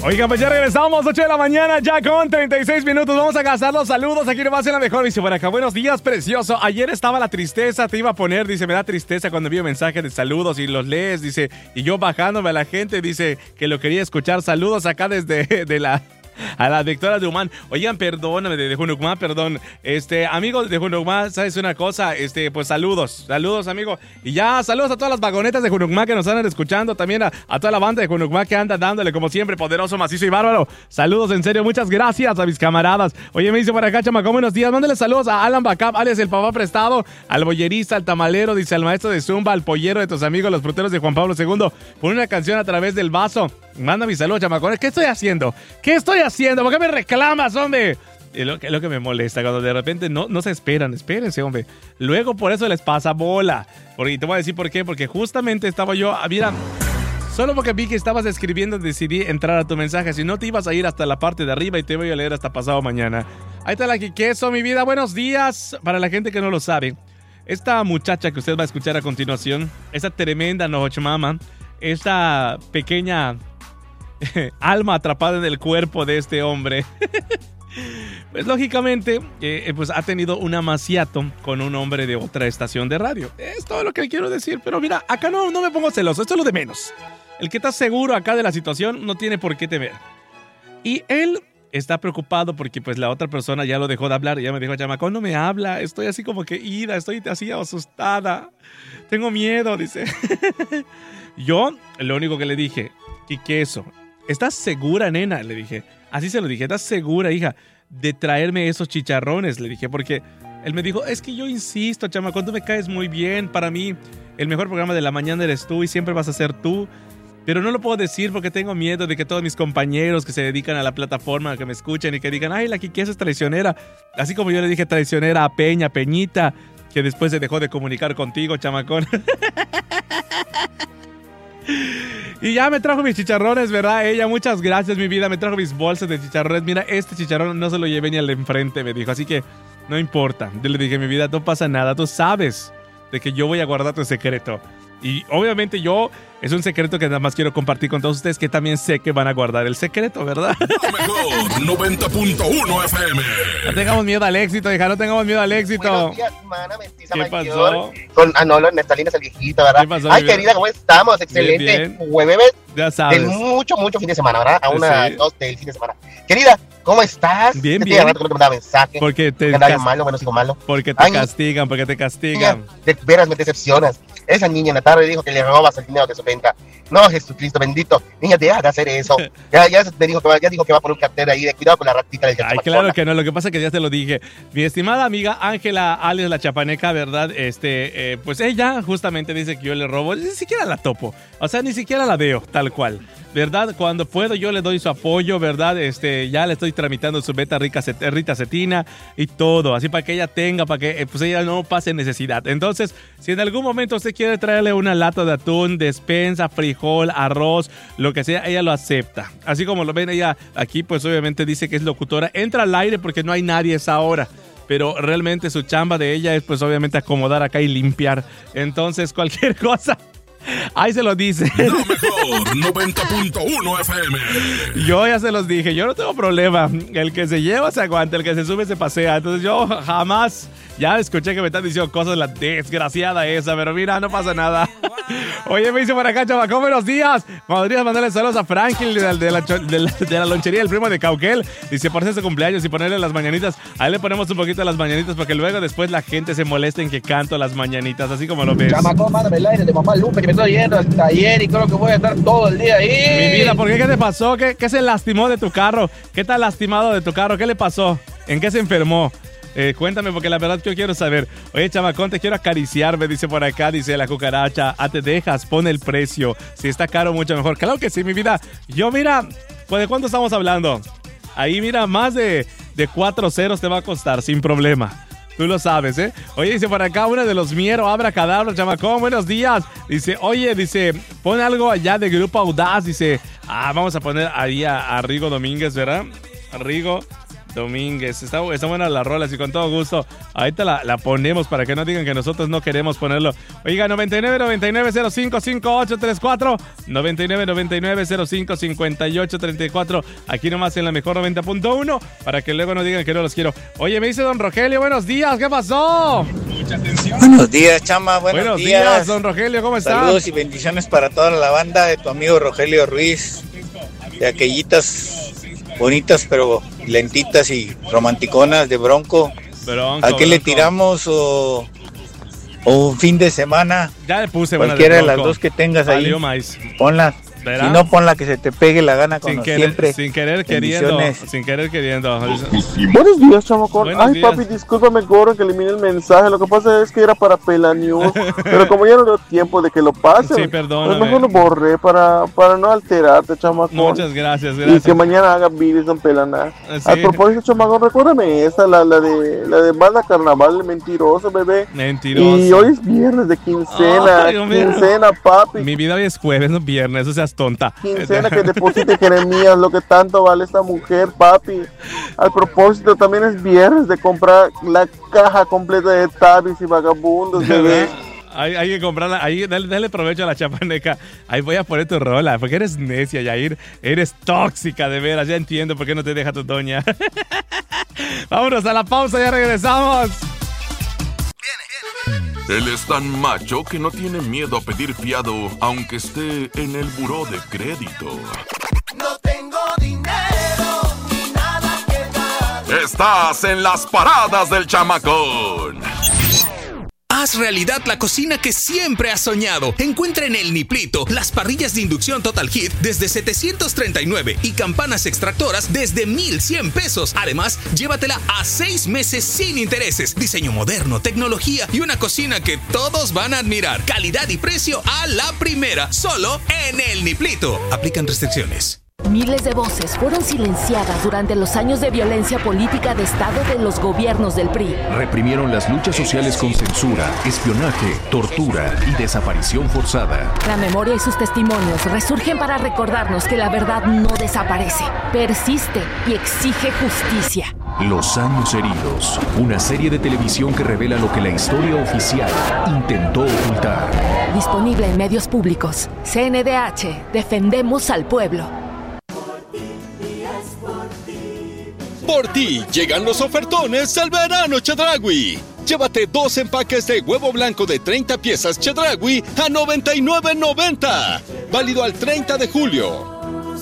Oigan, pues ya regresamos, 8 de la mañana, ya con 36 minutos. Vamos a gastar los saludos. Aquí nomás en la mejor. Dice por acá, buenos días, precioso. Ayer estaba la tristeza, te iba a poner. Dice, me da tristeza cuando envío mensajes de saludos y los lees. Dice, y yo bajándome a la gente, dice que lo quería escuchar. Saludos acá desde a la Victoria de Humán. Oigan, perdóname, de Junucmá, perdón. Amigos de Junucmá, ¿sabes una cosa? Pues saludos, amigo. Y ya, saludos a todas las vagonetas de Junucmá que nos andan escuchando. También a toda la banda de Junucmá que anda dándole, como siempre, poderoso, macizo y bárbaro. Saludos, en serio, muchas gracias a mis camaradas. Oye, me dice por acá, chamacón, buenos días. Mándale saludos a Alan Bacap, alias el papá prestado, al bollerista, al tamalero, dice, al maestro de Zumba, al pollero de tus amigos, los fruteros de Juan Pablo II. Pon una canción a través del vaso. Manda mi saludo, chamacones. ¿Qué estoy haciendo? ¿Por qué me reclamas, hombre? Es lo que me molesta, cuando de repente no se esperan. Espérense, hombre. Luego por eso les pasa bola. Y te voy a decir por qué. Porque justamente estaba yo, mira, solo porque vi que estabas escribiendo decidí entrar a tu mensaje. Si no, te ibas a ir hasta la parte de arriba y te voy a leer hasta pasado mañana. Ahí está la Quiqueso, mi vida. Buenos días. Para la gente que no lo sabe, esta muchacha que usted va a escuchar a continuación, esa tremenda Nochmama, esta pequeña alma atrapada en el cuerpo de este hombre, pues lógicamente pues ha tenido un amaciato con un hombre de otra estación de radio. Es todo lo que quiero decir. Pero mira, acá no me pongo celoso, esto es lo de menos. El que está seguro acá de la situación no tiene por qué temer. Y él está preocupado porque pues la otra persona ya lo dejó de hablar. Y ya me dijo, chamacón, no me habla, estoy así como que ida, estoy así asustada, tengo miedo, dice. Yo lo único que le dije, Quiqueso, ¿estás segura, nena? Le dije. Así se lo dije. ¿Estás segura, hija, de traerme esos chicharrones? Le dije, porque él me dijo, es que yo insisto, chamacón, tú me caes muy bien. Para mí, el mejor programa de la mañana eres tú y siempre vas a ser tú. Pero no lo puedo decir porque tengo miedo de que todos mis compañeros que se dedican a la plataforma, que me escuchen y que digan, ay, la Quiqueso es traicionera. Así como yo le dije traicionera a Peñita, que después se dejó de comunicar contigo, chamacón. Y ya me trajo mis chicharrones, ¿verdad? Ella, muchas gracias, mi vida. Me trajo mis bolsas de chicharrones. Mira, este chicharrón no se lo llevé ni al de enfrente, me dijo. Así que no importa. Yo le dije, mi vida, no pasa nada. Tú sabes de que yo voy a guardar tu secreto. Y obviamente es un secreto que nada más quiero compartir con todos ustedes, que también sé que van a guardar el secreto, ¿verdad? Lo mejor, 90.1 FM. No tengamos miedo al éxito, hija, no tengamos miedo al éxito. Buenos días, hermana, mestiza ¿Qué mayor. pasó? No, Nestalina es el viejito, ¿verdad? ¿Qué pasó, ay, querida, ¿cómo estamos? Excelente. Bien. Jueves Ya sabes. de mucho fin de semana, ¿verdad? A Sí. 2 del fin de semana. Querida, ¿cómo estás? Bien, Te bien. rato que no te mandaba mensaje. Porque te Que andaba malo, bueno, sigo malo. Porque te Ay, castigan, porque te castigan. niña, de veras me decepcionas. Esa niña en la tarde dijo que le robas el dinero de su venta. No, Jesucristo bendito. Niña, deja de hacer eso. Ya dijo que va a poner un cartel ahí de cuidado con la ratita del Ay, chamacona. claro que no, lo que pasa es que ya te lo dije. Mi estimada amiga Ángela alias la Chapaneca, ¿verdad? Pues ella justamente dice que yo le robo, ni siquiera la topo, o sea, ni siquiera la veo, tal cual, ¿verdad? Cuando puedo yo le doy su apoyo, ¿verdad? Ya le estoy tramitando su beta Rita Cetina y todo, así para que ella tenga, para que pues ella no pase necesidad. Entonces, si en algún momento usted quiere traerle una lata de atún, despensa, frijol, arroz, lo que sea, ella lo acepta. Así como lo ven, ella aquí pues obviamente dice que es locutora, entra al aire porque no hay nadie a esa hora, pero realmente su chamba de ella es pues obviamente acomodar acá y limpiar. Entonces cualquier cosa, ahí se lo dice. Lo mejor, 90.1 FM. Yo ya se los dije, yo no tengo problema. El que se lleva se aguanta, el que se sube se pasea. Entonces yo jamás, ya escuché que me están diciendo cosas, la desgraciada esa, pero mira, no pasa nada. Oye, me dice por acá, chavacón, buenos días. Podrías mandarle saludos a Franklin de la lonchería, el primo de Cauquel. Dice, por ser su cumpleaños y ponerle las mañanitas. Ahí le ponemos un poquito de las mañanitas porque luego después la gente se molesta en que canto las mañanitas, así como lo ves. Chamacón, mándame el aire de mamá Lupe, que me estoy yendo al taller y creo que voy a estar todo el día ahí. Mi vida, ¿por qué? ¿Qué te pasó? ¿Qué se lastimó de tu carro? ¿Qué está lastimado de tu carro? ¿Qué le pasó? ¿En qué se enfermó? Cuéntame, porque la verdad yo quiero saber. Oye, chamacón, te quiero acariciar, me dice por acá, dice la cucaracha. Te dejas, pon el precio. Si está caro, mucho mejor. Claro que sí, mi vida. Yo, mira, pues, ¿de cuánto estamos hablando? Ahí, mira, más de 4 ceros te va a costar, sin problema. Tú lo sabes, ¿eh? Oye, dice por acá, una de los Miero, Abracadabra, chamacón, buenos días. Dice, oye, dice, pon algo allá de Grupo Audaz. Dice, vamos a poner ahí a Rigo Domínguez, ¿verdad? A Rigo. Domínguez. Está buena la rola, y con todo gusto. Ahorita la ponemos para que no digan que nosotros no queremos ponerlo. Oiga, 9999055834, 9999055834, aquí nomás en la mejor 90.1, para que luego no digan que no los quiero. Oye, me dice don Rogelio, buenos días, ¿qué pasó? Mucha atención. Buenos días, Chama, buenos días, don Rogelio, ¿cómo estás? Saludos y bendiciones para toda la banda de tu amigo Rogelio Ruiz, de aquellitas bonitas pero lentitas y romanticonas de Bronco. ¿A qué le tiramos o un fin de semana? Ya le puse cualquiera de las dos que tengas ahí. Ponla. Si no, ponla que se te pegue la gana con siempre. Sin querer queriendo. Buenos días, chamacón. Ay, papi, discúlpame, Gordon, que eliminé el mensaje. Lo que pasa es que era para Pela News, pero como ya no dio tiempo de que lo pase, perdóname. Mejor lo borré para no alterarte, chamacón. Muchas gracias. Y que mañana haga videos don Pelana. Sí. A propósito, chamacón, recuérdame esa, la de Banda Carnaval, mentiroso, bebé. Mentiroso. Y hoy es viernes de quincena. Quincena, papi. Mi vida hoy es jueves, no viernes, o sea, tonta. Quincena que deposite Jeremías, lo que tanto vale esta mujer, papi. Al propósito, también es viernes de comprar la caja completa de Tabis y Vagabundos, bebé. Hay que comprarla, ahí dale provecho a la chapaneca. Ahí voy a poner tu rola, porque eres necia, Yair. Eres tóxica, de veras, ya entiendo por qué no te deja tu doña. Vámonos a la pausa, ya regresamos. Él es tan macho que no tiene miedo a pedir fiado, aunque esté en el buró de crédito. No tengo dinero ni nada que dar. Estás en las paradas del chamacón. Haz realidad la cocina que siempre has soñado. Encuentra en El Niplito las parrillas de inducción Total Heat desde 739 y campanas extractoras desde 1,100 pesos. Además, llévatela a 6 meses sin intereses. Diseño moderno, tecnología y una cocina que todos van a admirar. Calidad y precio a la primera, solo en El Niplito. Aplican restricciones. Miles de voces fueron silenciadas durante los años de violencia política de Estado de los gobiernos del PRI. Reprimieron las luchas sociales con censura, espionaje, tortura y desaparición forzada. La memoria y sus testimonios resurgen para recordarnos que la verdad no desaparece, persiste y exige justicia. Los años heridos, una serie de televisión que revela lo que la historia oficial intentó ocultar. Disponible en medios públicos. CNDH, defendemos al pueblo. Por ti llegan los ofertones al verano Chedraui. Llévate 2 empaques de huevo blanco de 30 piezas Chedraui a $99.90. Válido al 30 de julio.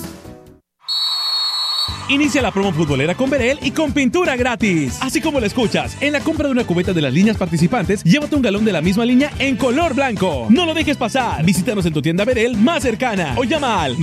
Inicia la promo futbolera con Berel y con pintura gratis. Así como lo escuchas, en la compra de una cubeta de las líneas participantes, llévate un galón de la misma línea en color blanco. No lo dejes pasar. Visítanos en tu tienda Berel más cercana o llama al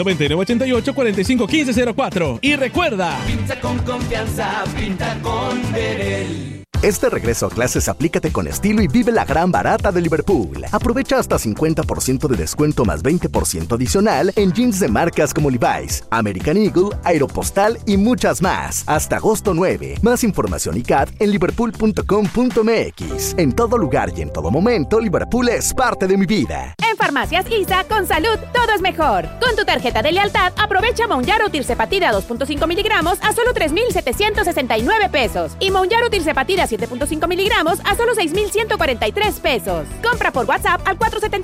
9988-451504. Y recuerda, pinta con confianza, pinta con Berel. Este regreso a clases aplícate con estilo y vive la gran barata de Liverpool. Aprovecha hasta 50% de descuento más 20% adicional en jeans de marcas como Levi's, American Eagle, Aeropostal y muchas más. Hasta agosto 9. Más información y CAT en liverpool.com.mx. En todo lugar y en todo momento, Liverpool es parte de mi vida. En Farmacias ISA, con salud, todo es mejor. Con tu tarjeta de lealtad, aprovecha Mounjaro Tirzepatida 2.5 miligramos a solo 3,769 pesos. Y Mounjaro Tirzepatida 7.5 miligramos a solo 6,143 pesos. Compra por WhatsApp al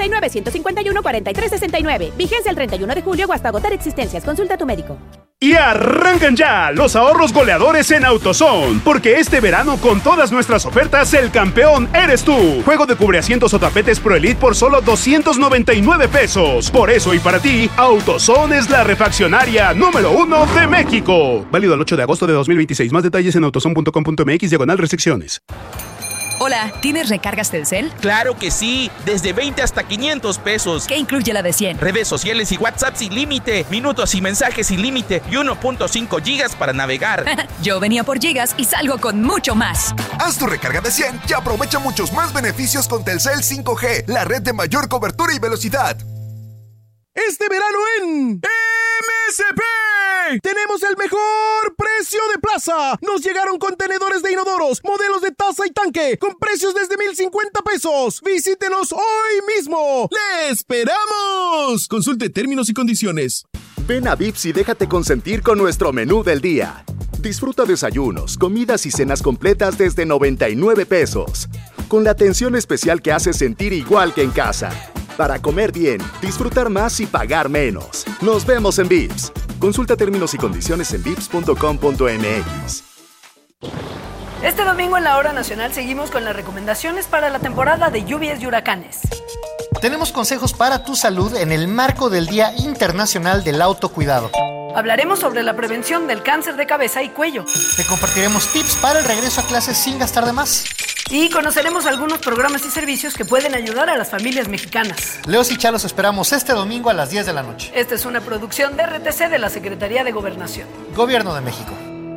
479-151-4369. Vigencia el 31 de julio o hasta agotar existencias. Consulta a tu médico. Y arrancan ya los ahorros goleadores en AutoZone, porque este verano con todas nuestras ofertas el campeón eres tú. Juego de cubreasientos o tapetes Pro Elite por solo 299 pesos. Por eso y para ti, AutoZone es la refaccionaria número 1 de México. Válido al 8 de agosto de 2026. Más detalles en autozone.com.mx/restricciones. Hola, ¿tienes recargas Telcel? ¡Claro que sí! Desde 20 hasta 500 pesos. ¿Qué incluye la de 100? Redes sociales y WhatsApp sin límite, minutos y mensajes sin límite y 1.5 gigas para navegar. Yo venía por gigas y salgo con mucho más. Haz tu recarga de 100 y aprovecha muchos más beneficios con Telcel 5G, la red de mayor cobertura y velocidad. Este verano en MSP tenemos el mejor precio de plaza. Nos llegaron contenedores de inodoros, modelos de taza y tanque, con precios desde 1,050 pesos. Visítenos hoy mismo. ¡Le esperamos! Consulte términos y condiciones. Ven a Vips y déjate consentir con nuestro menú del día. Disfruta desayunos, comidas y cenas completas desde 99 pesos. Con la atención especial que hace sentir igual que en casa. Para comer bien, disfrutar más y pagar menos. Nos vemos en Vips. Consulta términos y condiciones en vips.com.mx. Este domingo en la Hora Nacional seguimos con las recomendaciones para la temporada de lluvias y huracanes. Tenemos consejos para tu salud en el marco del Día Internacional del Autocuidado. Hablaremos sobre la prevención del cáncer de cabeza y cuello. Te compartiremos tips para el regreso a clases sin gastar de más. Y conoceremos algunos programas y servicios que pueden ayudar a las familias mexicanas. Leos y Chá los esperamos este domingo a las 10 de la noche. Esta es una producción de RTC de la Secretaría de Gobernación. Gobierno de México.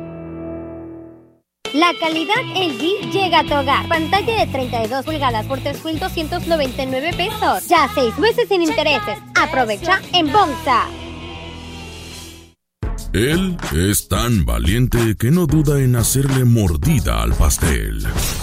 La calidad LG llega a tu hogar. Pantalla de 32 pulgadas por 3,299 pesos. Ya 6 meses sin intereses. Aprovecha en Bonsa. Él es tan valiente que no duda en hacerle mordida al pastel.